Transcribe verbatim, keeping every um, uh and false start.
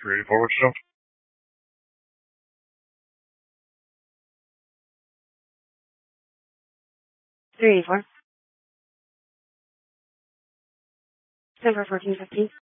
three eighty-four, what's up? three eighty-four. December fourteen fifteen.